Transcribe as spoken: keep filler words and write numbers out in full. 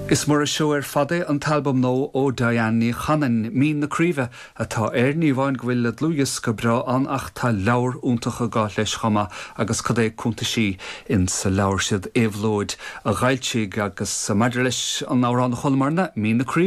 Is mar a seo ar fada an talbam nó ó Diane Chanan mí na críomh atá ar níomháin go bhfuil le dlúias go bra an ach tá leabhar úntacha gá leis chuma agus cad é cúnta sí in sa leabhar siad éhlóid a ghailtíigh agus sa maidir leis an árán chulmarna mí na críomh